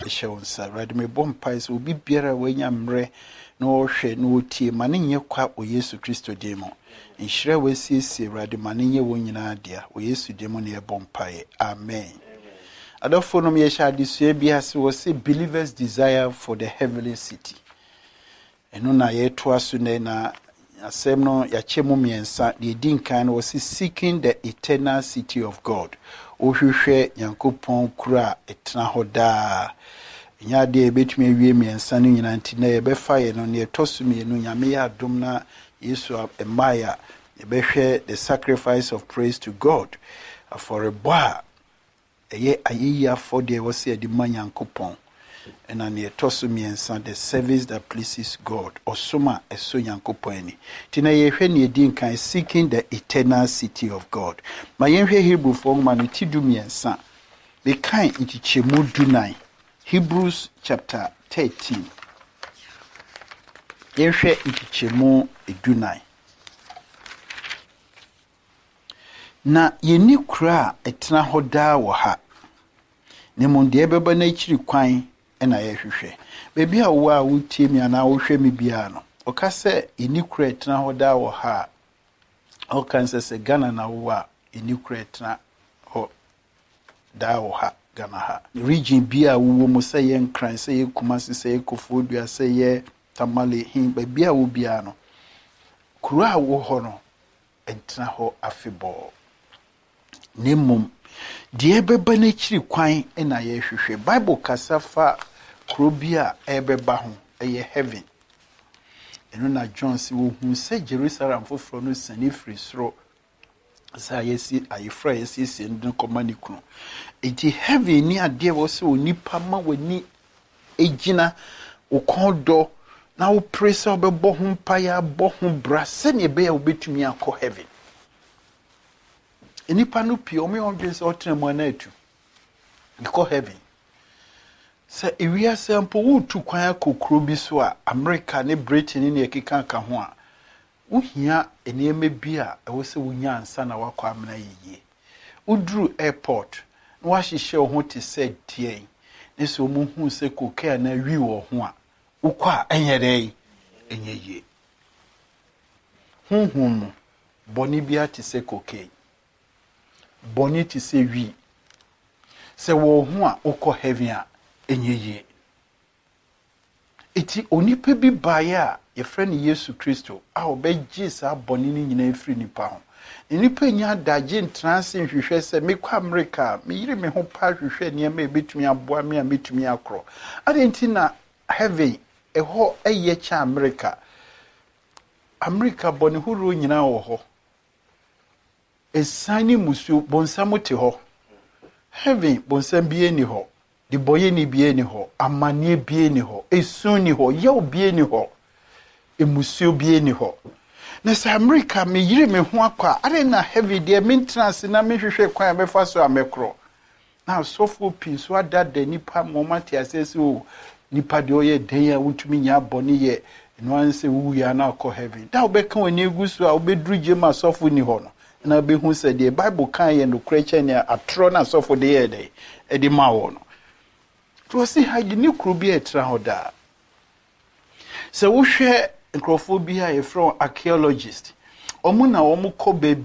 eshewonsa rade me bompa so obi biara wanya mre na ohwe na otie mane nye kwa o Yesu Kristo demo nhire wasiesie rade mane nye wonyina dia o Yesu demo na bompa amen. Adofo no me sha adisua bia se wo say believers desire for the heavenly city eno na yeto aso na asem no ya chemu miensa de din kan was seeking the eternal city of God. Ohwehwe Yankopon kura etna hoda. Nya de betumi awie miensa no nyina nti na ye befa ye no ne tosumi no nyame ya adom na Yesu emaya ye behwe the sacrifice of praise to God for a boy eye ayiya for the was ye di Yankopon. And an etosumi and the service that pleases God or soma eso Yankoponi. Tina ye hwe din kan seeking the eternal city of God. Ma ye hwe Hebrew for man ti du miensa. Be kan nti chemu dunai. Hebrews chapter 13. Ye hwe nti chemu dunai. Na ye ni kura etna hoda wo ha. Ne monde ebeba na chiri kwan na ye hwehwe bebi a wo a wotie mi ana wo hwe mi bia no o ka se inikure tena hoda wo ha o kan se Ghana na wo a inikure tena ho da wo ha Ghana ha region bia wo mo se ye nkran se ye Kumasi se ye Kofodua se ye Tamale hin bebi a wo bia no kuro a wo ho no entena ho afebo nemum die beba na chiri kwan na ye hwehwe Bible kasafa krobia ebeba ho eye heaven eno na John si wo hu se Jerusalem foforo no sani free soro sa yesi ayefra yesi se ndin komani kunu enti heaven ni ade wo se onipa ma wani egina ukondo na wo presa obebo ho mpa ya bo ho bra se ne be ya obetumi akọ heaven enipa no pie o me ondwe se otremo na atu ikọ heaven se ewia sample wutu kwan akokro bi so a America ne Britain ne ekeka ka ho a wohia eneme bi a ewo se wonya ansa na wakọ amena yeye udru airport na wahihye ho te se die ne so mu hu se kokaa na wi wo ho a wokọ a enyere enyeye hunhum boni bia te se kokaa boni te se wi se wo ho a wokọ heaven a enyeye eti onipa bi baye a ye frɛ Yesu Kristo a obegye sa boni ni nyina efiri nipa ho nipa nya daje ntrance nhwehwɛ sɛ mekɔ America me yire me ho pa hwehwɛ niam ebetumi aboa me a metumi akro adenti na heaven ɛhɔ ɛyɛ cha America boni huru nyina wɔ hɔ esani musu bonsam te hɔ heaven bonsam bie ni hɔ di boye ni bie ni ho amanie bie ni ho esun ni ho ye obie ni ho emusio bie ni ho na sa America me yire me ho akwa are na heavy de maintenance na me hwehwe kwan be fa so amekro na so for pin so adada nipa moment asese o nipa de oye den ya wutumi nya boni ye no anse wu ya na akọ heaven da obeka wani egusu a obedru jema so for ni ho no na be hu se de Bible kan ye no kreche ne atro na so for de ye de edi ma wo no to see how you kro bi etra hoda se wo hwe nkrofo bi a ye from archaeologist omu na omu ko